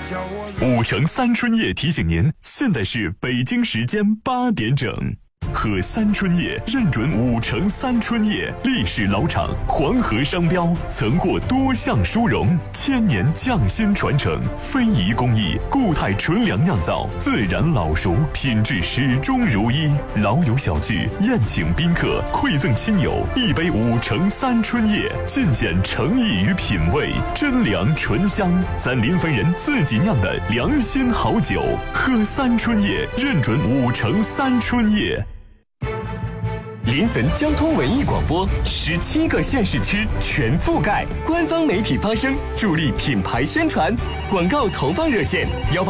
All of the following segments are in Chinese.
5城3春夜提醒您，现在是北京时间8点整。喝3春夜认准5城3春夜，历史老厂，黄河商标，曾获多项殊荣，千年匠心传承，非遗工艺，固态纯粮酿造，自然老熟，品质始终如一。老友小聚，宴请宾客，馈赠亲友，一杯5城3春夜，尽显诚意与品味，真粮醇香，咱临汾人自己酿的良心好酒。喝3春夜，认准5城3春夜。 临汾交通文艺广播17个县市区全覆盖，官方媒体发声，助力品牌宣传。广告投放热线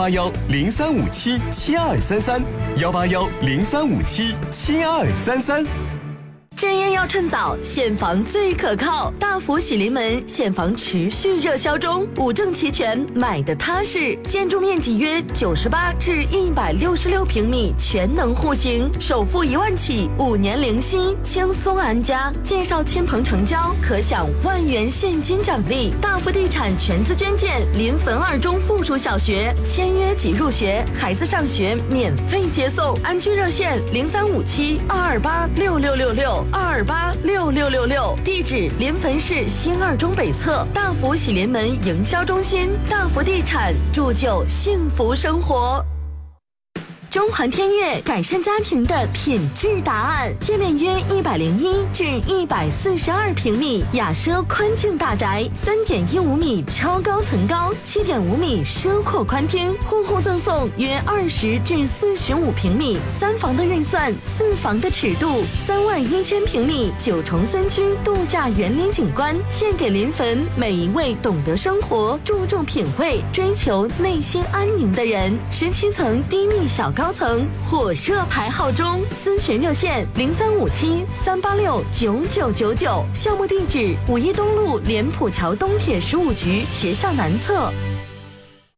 ：181-0357-7233，181-0357-7233。 置业要趁早，现房最可靠。大福喜临门现房持续热销中，五证齐全，买的踏实。建筑面积约98至166平米，全能户型，首付1万起，5年零息，轻松安家。介绍亲朋成交，可享1万元现金奖励。大福地产全资捐建临汾2中附属小学，签约即入学，孩子上学免费接送。安居热线0357-228-6666。228-6666，地址临汾市新2中北侧大福喜临门营销中心。大福地产，铸就幸福生活。中环天悦改善家庭的品质答案，界面约101至142平米，雅奢宽净大宅，3.15米超高层高，7.5米奢阔宽厅，户户赠送约20至45平米，3房的预算，4房的尺度，31000平米9重3居度假园林景观，献给临汾每一位懂得生活、注重品味、追求内心安宁的人。17层低密小高层火热排号中，咨询热线0357-386-9999，项目地址5一东路莲浦桥东铁15局学校南侧。